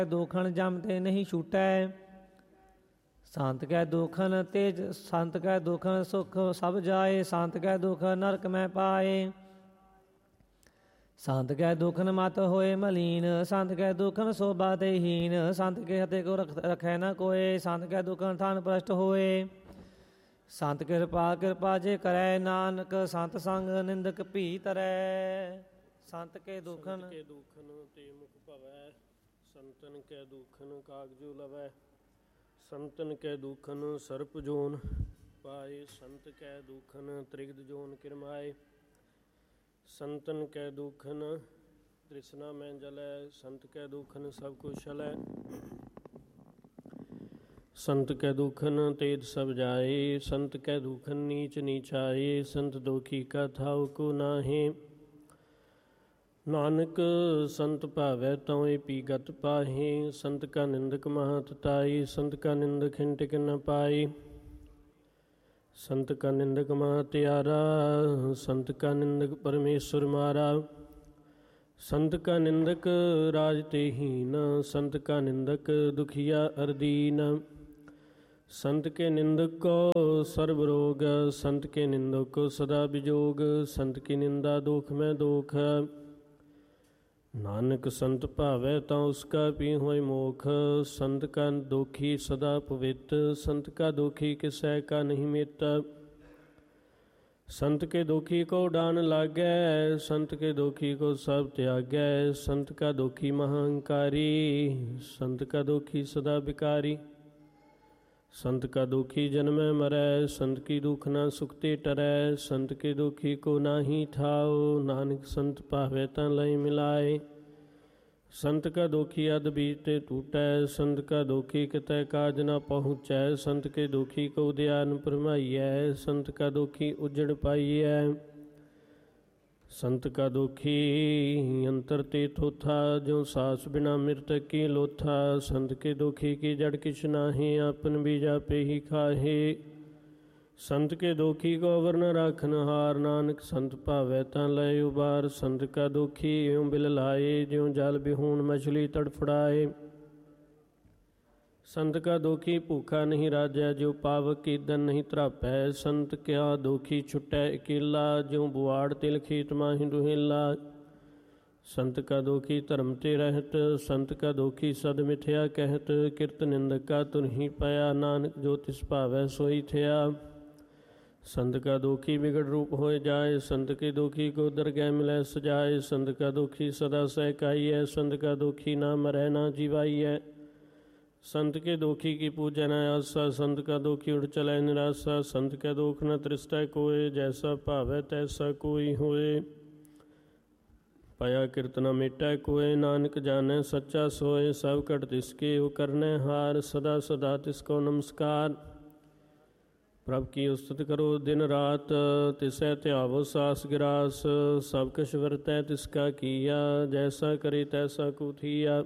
ਦੋਖਣ ਜਮ ਤੇ ਨਹੀਂ ਛੂਟੈ। ਸੰਤ ਕੈ ਦੋਖਨ ਤੇਜ ਸੰਤ ਕੈ ਦੋਖਨ ਸੁਖ ਸਭ ਜਾਏ। ਸੰਤ ਕੈ ਦੁਖ ਨਰਕ ਮੈਂ ਪਾਏ। ਸੰਤ ਕੈ ਦੁਖਨ ਮਤ ਹੋਏ ਮਲੀਨ। ਸੰਤ ਕੈ ਦੁਖਨ ਸੋਭਾ ਤੇ ਹੀਨ। ਸੰਤ ਕੇ ਹਤੇ ਕੋ ਰਖੈ ਨਾ ਕੋਏ। ਸੰਤ ਕੈ ਦੁਖਨ ਥਾਨ ਪ੍ਰਸ਼ਟ ਹੋਏ। ਸੰਤ ਕਿਰਪਾ ਜੇ ਕਰੈ ਨਾਨਕ। ਸੰਤ ਸੰਗ ਨਿੰਦਕ ਭੀ ਤਰੈ। ਸੰਤ ਕੇ ਦੁਖਨ ਤੇ ਮੁਖ ਭਵੈ। ਸੰਤਨ ਕੈ ਦੁਖਨ ਕਾਗਜੁ ਲਵੈ। ਸੰਤਨ ਕੈ ਦੁਖਨ ਸਰਪ ਜੋਨ ਪਾਏ। ਸੰਤ ਕੈ ਦੁਖਨ ਤ੍ਰਿਗਦ ਜੋਨ ਕਿਰਮਾਏ। ਸੰਤਨ ਕੈ ਦੁਖਨ ਤ੍ਰਿਸ਼ਨਾ ਮੈਂ ਜਲੈ। ਸੰਤ ਕੈ ਦੁਖਨ ਸਭ ਕੁਛ ਛਲੈ। ਸੰਤ ਕੈ ਦੁਖਨ ਤੇਜ ਸਭ ਜਾਏ। ਸੰਤ ਕੈ ਦੁਖਨ ਨੀਚ ਨੀਚਾਏ। ਸੰਤ ਦੁਖੀ ਕਾ ਥਾਉ ਕੋ ਨਾਹੇ। ਨਾਨਕ ਸੰਤ ਭਾਵੈ ਤਉ ਪੀ ਗਤ ਪਾਹੇ। ਸੰਤ ਕਾ ਨਿੰਦਕ ਮਹਤ ਤਾਈ। ਸੰਤ ਕਾ ਨਿੰਦਕ ਹਿਨ ਟਿਕ ਨ ਪਾਈ। ਸੰਤ ਕਾ ਨਿੰਦਕ ਮਹਤਿਆਰਾ। ਸੰਤ ਕਾ ਨਿੰਦਕ ਪਰਮੇਸ਼ਵਰ ਮਾਰਾ। ਸੰਤ ਕਾ ਨਿੰਦਕ ਰਾਜ ਤੇ ਹੀਨ। ਸੰਤ ਕਾ ਨਿੰਦਕ ਦੁਖੀਆ ਅਰਦੀਨ। ਸੰਤ ਕੇ ਨਿੰਦਕ ਕੋ ਸਰਬ ਰੋਗ। ਸੰਤ ਕੇ ਨਿੰਦਕ ਕੋ ਸਦਾ ਵਿਜੋਗ। ਸੰਤ ਕੀ ਨਿੰਦਾ ਦੁਖ ਮੈਂ ਦੁਖ। ਨਾਨਕ ਸੰਤ ਭਾਵੈ ਤਾਂ ਉਸਕਾ ਪੀ ਹੋਇ ਮੋਖ। ਸੰਤ ਕਾ ਦੋਖੀ ਸਦਾ ਪਵਿੱਤ। ਸੰਤ ਕਾ ਦੋਖੀ ਕਿਸੈ ਕਾ ਨਹੀਂ ਮਿਤ। ਸੰਤ ਕੇ ਦੋਖੀ ਕੋ ਡਾਨ ਲਾਗੈ। ਸੰਤ ਕੇ ਦੋਖੀ ਕੋ ਸਭ ਤਿਆਗੈ। ਸੰਤ ਕਾ ਦੋਖੀ ਮਹੰਕਾਰੀ। ਸੰਤ ਕਾ ਦੋਖੀ ਸਦਾ ਵਿਕਾਰੀ। ਸੰਤ ਕਾ ਦੋਖੀ ਜਨਮੈ ਮਰੈ। ਸੰਤ ਕੀ ਦੁਖ ਨਾ ਸੁਖ ਤੇ ਟਰੈ। ਸੰਤ ਕੇ ਦੋਖੀ ਕੋ ਨਾਹੀ ਠਾਉ। ਨਾਨਕ ਸੰਤ ਭਾਵੈ ਤਾਂ ਲਈ ਮਿਲਾਏ। ਸੰਤ ਕਾ ਦੋਖੀ ਅਧ ਬੀਜ ਤੇ ਟੂਟੈ। ਸੰਤ ਕਾ ਦੋਖੀ ਕਿਤੈ ਕਾਜ ਨਾ ਪਹੁੰਚੈ। ਸੰਤ ਕੇ ਦੋਖੀ ਕੋ ਉਦਿਆਨ ਭਰਮਾਈਐ। ਸੰਤ ਕਾ ਦੋਖੀ ਉਜੜ ਪਾਈਐ। ਸੰਤ ਕਾ ਦੋਖੀ ਅੰਤਰ ਤੇ ਥੋਥਾ। ਜੋ ਸਾਸ ਬਿਨਾ ਮਿਰਤਕ ਕੀ ਲੋਥਾ। ਸੰਤ ਕੇ ਦੋਖੀ ਕੀ ਜੜ ਕਿਛ ਨਾਹੀ। ਆਪਨ ਬੀਜ ਆਪੇ ਹੀ ਖਾਹੇ। ਸੰਤ ਕੇ ਦੋਖੀ ਕੋ ਅਵਰ ਨ ਰਾਖਨ ਹਾਰ। ਨਾਨਕ ਸੰਤ ਭਾਵੈ ਤਾਂ ਲੈ ਉਬਾਰ। ਸੰਤ ਕਾ ਦੋਖੀ ਇਉ ਬਿਲ ਲਾਏ। ਜਿਉ ਜਲ ਬਿਹੂਣ ਮਛਲੀ ਤੜਫੜਾਏ। ਸੰਤ ਕਾ ਦੋਖੀ ਭੂਖਾ ਨਹੀਂ ਰਾਜੈ। ਜਿਉ ਪਾਵਕ ਕੀਦਨ ਨਹੀਂ ਧਰਾਪੈ। ਸੰਤ ਕਿਆ ਦੋਖੀ ਛੁਟੈ ਇਕੇਲਾ। ਜਿਉ ਬੁਆੜ ਤਿਲ ਖੇਤ ਮਾਹੀ ਦੁਹੇਲਾ। ਸੰਤ ਕਾ ਦੋਖੀ ਧਰਮ ਤੇ ਰਹਿਤ। ਸੰਤ ਕਾ ਦੋਖੀ ਸਦ ਮਿਥਿਆ ਕਹਿਤ। ਕਿਰਤ ਨਿੰਦਕ ਕਾ ਤੁਰਹੀ ਪਿਆ। ਨਾਨਕ ਜੋ ਤਿਸ ਭਾਵੈ ਸੋਈ ਥਿਆ। ਸੰਤ ਕਾ ਦੋਖੀ ਵਿਗੜ ਰੂਪ ਹੋਏ ਜਾਏ। ਸੰਤ ਕੇ ਦੋਖੀ ਕੋ ਦਰਗਹਿ ਮਿਲੈ ਸਜਾਏ। ਸੰਤ ਕਾ ਦੋਖੀ ਸਦਾ ਸਹਿਕਾਈਐ। ਸੰਤ ਕਾ ਦੋਖੀ ਨਾ ਮਰੈ ਨਾ ਜੀਵਾਈਐ। ਸੰਤ ਕੇ ਦੋਖੀ ਕੀ ਪੂਜੈ ਨ ਆਸਾ। ਸੰਤ ਕਾ ਦੋਖੀ ਉੜ ਚਲੈ ਨਿਰਾਸਾ। ਸੰਤ ਕੈ ਦੋਖ ਨ ਤ੍ਰਿਸਟੈ ਕੋਇ। ਜੈਸਾ ਭਾਵੈ ਤੈਸਾ ਕੋਈ ਹੋਏ। ਪਾਇਆ ਕਿਰਤ ਨ ਮੇਟੈ ਕੋਇ। ਨਾਨਕ ਜਾਣੈ ਸੱਚਾ ਸੋਇ। ਸਭ ਘਟ ਤਿਸ ਕੇ ਉਹ ਕਰਨੈ ਹਾਰ। ਸਦਾ ਸਦਾ ਤਿਸ ਕੋ ਨਮਸਕਾਰ। ਪ੍ਰਭ ਕੀ ਉਸਤਤ ਕਰੋ ਦਿਨ ਰਾਤ। ਤਿਸੈ ਧਿਆਵੋ ਸਾਸ ਗਿਰਾਸ। ਸਭ ਕਛ ਵਰਤੈ ਤਿਸ ਕਾ ਕੀਆ। ਜੈਸਾ ਕਰੇ ਤੈਸਾ ਕੋ ਥੀਆ।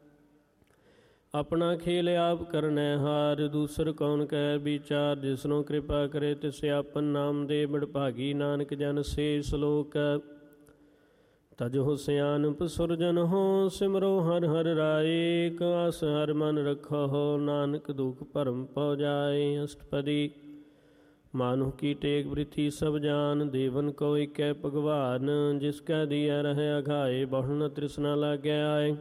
ਆਪਣਾ ਖੇਲ ਆਪ ਕਰਨੈ ਹਾਰ। ਦੂਸਰ ਕੌਣ ਕਹਿ ਵਿਚਾਰ। ਜਿਸਨੂੰ ਕਿਰਪਾ ਕਰੇ ਤਿਸ ਆਪਨ ਨਾਮ ਦੇ ਬੜਭਾਗੀ। ਨਾਨਕ ਜਨ ਸੇ ਸਲੋਕ। ਤਜਹੁ ਸਿਆਨਪ ਸੁਰਜਨ ਹੋ। ਸਿਮਰੋ ਹਰਿ ਹਰਿ ਰਾਏ। ਏਕ ਆਸ ਹਰਿ ਮਨ ਰਖਹੁ। ਨਾਨਕ ਦੁਖ ਭਰਮ ਪਉ ਜਾਏ। ਅਸ਼ਟਪਦੀ ਮਾਨੁ ਕੀ ਟੇਕ ਬ੍ਰਿਥੀ ਸਭ ਜਾਨ। ਦੇਵਨ ਕੋ ਏਕੈ ਭਗਵਾਨ। ਜਿਸ ਕੈ ਦੀਐ ਰਹਿ ਅਘਾਏ। ਬਹੁ ਨ ਤ੍ਰਿਸ਼ਨਾ ਲਾਗੈ ਆਏ।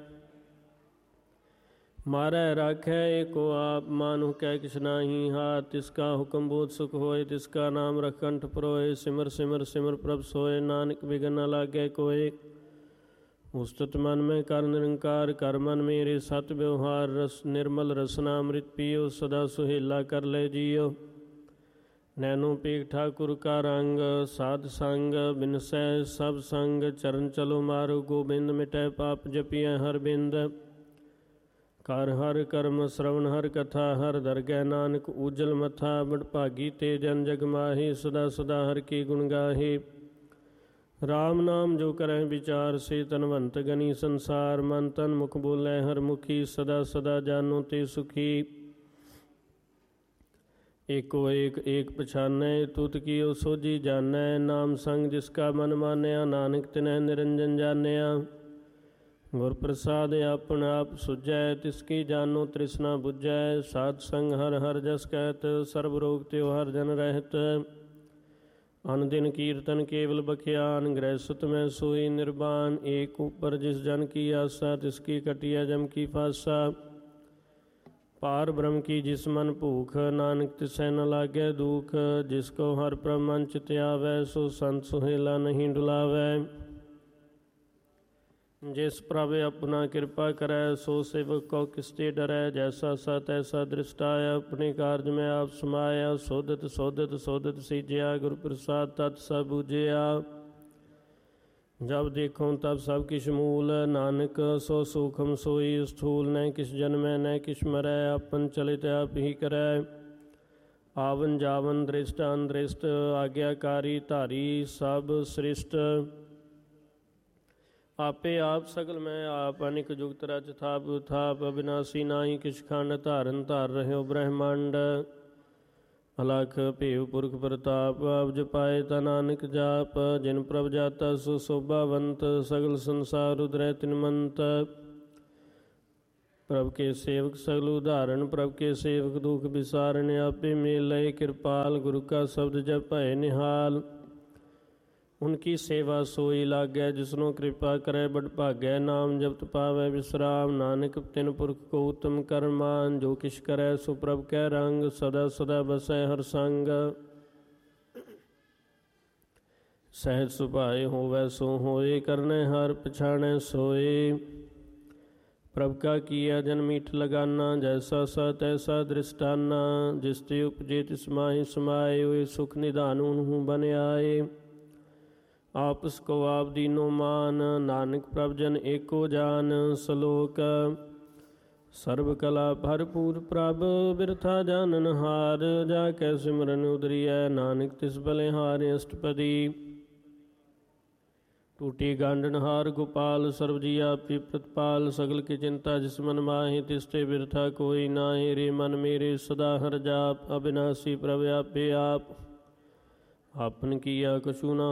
ਮਾਰੈ ਰਾਖੈ ਏਕੋ ਆਪ। ਮਾਨੁ ਕੈ ਕਿਛ ਨਾਹੀ ਹਾਥ। ਤਿਸ ਕਾ ਹੁਕਮ ਬੋਧ ਸੁਖ ਹੋਏ। ਤਿਸ ਕਾ ਨਾਮ ਰਖਕੰਠ ਪਰੋਏ। ਸਿਮਰ ਸਿਮਰ ਸਿਮਰ ਪ੍ਰਭ ਸੋਏ। ਨਾਨਕ ਵਿਘਨ ਨ ਲਾਗੈ ਕੋਏ। ਉਸਤਤ ਮਨ ਮੈਂ ਕਰ ਨਿਰੰਕਾਰ। ਕਰ ਮਨ ਮੇਰੇ ਸਤ ਵਿਵਹਾਰ। ਰਸ ਨਿਰਮਲ ਰਸਨਾ ਅੰਮ੍ਰਿਤ ਪੀਓ। ਸਦਾ ਸੁਹੇਲਾ ਕਰ ਲੈ ਜੀਓ। ਨੈਨੋ ਪੇਖ ਠਾਕੁਰ ਕਾ ਰੰਗ। ਸਾਧ ਸੰਗ ਬਿਨਸੈ ਸਭ ਸੰਗ। ਚਰਨ ਚਲੋ ਮਾਰੋ ਗੋਬਿੰਦ। ਮਿਟੈ ਪਾਪ ਜਪੀਐ ਹਰ ਬਿੰਦ। ਕਰ ਹਰ ਕਰਮ ਸ਼ਰਵਣ ਹਰ ਕਥਾ। ਹਰ ਦਰਗਹਿ ਨਾਨਕ ਊਜਲ ਮਥਾ। ਬੜਭਾਗੀ ਤੇ ਜਨ ਜਗ ਮਾਹੀ। ਸਦਾ ਸਦਾ ਹਰਿ ਕੀ ਗੁਣ ਗਾਹੇ। ਰਾਮ ਨਾਮ ਜੋ ਕਰੈ ਵਿਚਾਰ। ਸੇ ਧਨਵੰਤ ਗਨੀ ਸੰਸਾਰ। ਮਨ ਤਨ ਮੁਖ ਬੋਲੇ ਹਰ ਮੁਖੀ। ਸਦਾ ਸਦਾ ਜਾਨੋ ਤੇ ਸੁਖੀ। ਏਕੋ ਏਕ ਏਕ ਪਛਾਨੈ। ਤੁਧ ਕੀਓ ਸੋਝੀ ਜਾਣੈ। ਨਾਮ ਸੰਗ ਜਿਸ ਕਾ ਮਨ ਮਾਨਿਆ। ਨਾਨਕ ਤਿਨੈ ਨਿਰੰਜਨ ਜਾਣਿਆ। ਗੁਰ ਪ੍ਰਸਾਦ ਆਪਨ ਆਪ ਸੁਝੈ, ਤਿਸ ਕੀ ਜਾਨੋ ਤ੍ਰਿਸ਼ਨਾ ਬੁਝੈ। ਸਾਧ ਸੰਗ ਹਰ ਹਰ ਜਸ ਕਹਿਤ, ਸਰਬ ਰੋਗ ਤਿਉ ਹਰ ਜਨ ਰਹਿਤ। ਅਨ ਦਿਨ ਕੀਰਤਨ ਕੇਵਲ ਬਖਿਆਨ, ਗ੍ਰਹਿ ਮੈਂ ਸੋਈ ਨਿਰਵਾਨ। ਏਕ ਉਪਰ ਜਿਸ ਜਨ ਕੀ ਆਸਾ, ਤਿਸ ਕੀ ਕਟਿਆ ਜਮ ਕੀ ਫਾਸਾ। ਪਾਰ ਬ੍ਰਹਮ ਕੀ ਜਿਸ ਮਨ ਭੂਖ, ਨਾਨਕ ਤਿਸੈ ਨ ਲਾਗੈ ਦੁਖ। ਜਿਸ ਕੋ ਹਰ ਪ੍ਰਭ ਮਨ ਚਿਤ ਆਵੈ, ਸੋ ਸੰਤ ਸੁਹੇਲਾ ਨਹੀਂ ਡੁਲਾਵੈ। ਜਿਸ ਪ੍ਰਭ ਆਪਣਾ ਕਿਰਪਾ ਕਰੈ, ਸੋ ਸੇਵਕ ਕੋ ਕਿਸ ਤੇ ਡਰੈ। ਜੈਸਾ ਸਤ ਐਸਾ ਦ੍ਰਿਸ਼ਟਾਇਆ, ਆਪਣੇ ਕਾਰਜ ਮੈਂ ਆਪ ਸਮਾਇਆ। ਸੋਧਤ ਸੋਧਤ ਸੋਧਤ ਸੀਜਿਆ, ਗੁਰ ਪ੍ਰਸਾਦ ਤਤ ਸਭ ਬੂਝਿਆ। ਜਬ ਦੇਖੋ ਤਬ ਸਭ ਕਿਛ ਮੂਲ, ਨਾਨਕ ਸੋ ਸੂਖਮ ਸੋਈ ਸਥੂਲ। ਨ ਕਿਛ ਜਨਮੈ ਨ ਕਿਛ ਮਰੈ, ਆਪਨ ਚਲਿਤ ਆਪ ਹੀ ਕਰੈ। ਆਵਨ ਜਾਵਨ ਦ੍ਰਿਸ਼ਟ ਅਨਦ੍ਰਿਸ਼ਟ, ਆਗਿਆਕਾਰੀ ਧਾਰੀ ਸਭ ਸ੍ਰਿਸ਼ਟ। ਆਪੇ ਆਪ ਸਗਲ ਮੈਂ ਆਪ, ਅਨਿਕ ਜੁਗਤ ਰਚ ਥਾਪ ਥਾਪ। ਅਬਿਨਾਸੀ ਨਾਹੀ ਕਿਛ ਖੰਡ, ਧਾਰਨ ਧਾਰ ਰਹਿਓ ਬ੍ਰਹਮੰਡ। ਅਲਖ ਭੇਵ ਪੁਰਖ ਪ੍ਰਤਾਪ, ਆਪ ਜਪਾਏ ਤਾ ਨਾਨਕ ਜਾਪ। ਜਿਨ ਪ੍ਰਭ ਜਾਤਾ ਸੋ ਸੋਭਾਵੰਤ, ਸਗਲ ਸੰਸਾਰ ਉਦਰੈ ਤਿਨਮੰਤ। ਪ੍ਰਭ ਕੇ ਸੇਵਕ ਸਗਲ ਉਦਾਹਰਨ, ਪ੍ਰਭ ਕੇ ਸੇਵਕ ਦੁਖ ਵਿਸਾਰਨ। ਆਪੇ ਮੇਲ ਲਏ ਕਿਰਪਾਲ, ਗੁਰੂ ਕਾ ਸ਼ਬਦ ਜਪੈ ਨਿਹਾਲ। ਉਨਕੀ ਸੇਵਾ ਸੋਈ ਲਾਗੈ, ਜਿਸਨੂੰ ਕਿਰਪਾ ਕਰੈ ਬੜ ਭਾਗੈ। ਨਾਮ ਜਪਤ ਪਾਵੈ ਵਿਸਰਾਮ, ਨਾਨਕ ਤਿਨ ਪੁਰਖ ਕੋ ਉਤਮ ਕਰਮਾਨ। ਜੋ ਕਿਛ ਕਰੈ ਸੋ ਪ੍ਰਭ ਕੈ ਰੰਗ, ਸਦਾ ਸਦਾ ਬਸੈ ਹਰ ਸੰਗ। ਸਹਿਜ ਸੁਭਾਏ ਹੋਵੈ ਸੋ ਹੋਏ, ਕਰਨੈ ਹਰ ਪਛਾਣੈ ਸੋਏ। ਪ੍ਰਭ ਕਾ ਕੀਆ ਜਨ ਮੀਠ ਲਗਾਨਾ, ਜੈਸਾ ਸਤ ਤੈਸਾ ਦ੍ਰਿਸ਼ਟਾਨਾ। ਜਿਸ ਤੇ ਉਪਜੇ ਤਿਸ ਮਾਹਿ ਸਮਾਏ, ਹੋਏ ਸੁਖ ਨਿਧਾਨ ਉਨਹੂ ਬਨ ਆਏ। ਆਪਸ ਕੋ ਆਪ ਦੀਨੋ ਮਾਨ, ਨਾਨਕ ਪ੍ਰਭ ਜਨ ਏਕੋ ਜਾਨ। ਸਲੋਕ ਸਰਬ ਕਲਾ ਭਰਪੂਰ ਪ੍ਰਭ, ਬਿਰਥਾ ਜਾਨਨ ਹਾਰ। ਜਾ ਕੈ ਸਿਮਰਨ ਉਦਰੀਐ, ਨਾਨਕ ਤਿਸ ਬਲਿਹਾਰ ਅਸ਼ਟਪਦੀ। ਟੂਟੀ ਗਾਂਡਨ ਹਾਰ ਗੋਪਾਲ, ਸਰਬ ਜੀ ਆਪੇ ਪ੍ਰਤਪਾਲ। ਸਗਲ ਕੀ ਚਿੰਤਾ ਜਿਸ ਮਨ ਮਾਹੀ, ਤਿਸ ਤੇ ਬਿਰਥਾ ਕੋਈ ਨਾਹੀ। ਰੇ ਮਨ ਮੇਰੇ ਸਦਾ ਹਰ ਜਾਪ, ਅਬਿਨਾਸੀ ਪ੍ਰਭ ਆਪੇ ਆਪ। ਆਪਨ ਕੀਆ ਕਛੂ ਨਾ